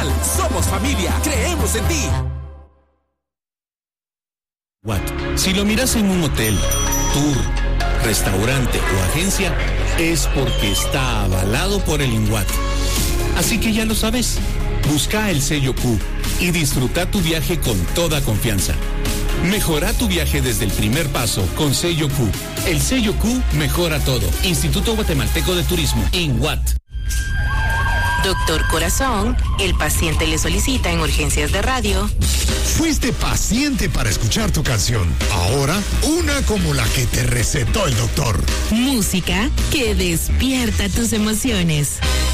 Somos familia, creemos en ti. Si lo miras en un hotel, tour, restaurante o agencia, es porque está avalado por el INWAT. Así que ya lo sabes. Busca el sello Q y disfruta tu viaje con toda confianza. Mejora tu viaje desde el primer paso con sello Q. El sello Q mejora todo. Instituto Guatemalteco de Turismo, INWAT. Doctor Corazón, el paciente le solicita en urgencias de radio. Fuiste paciente para escuchar tu canción. Ahora, una como la que te recetó el doctor. Música que despierta tus emociones.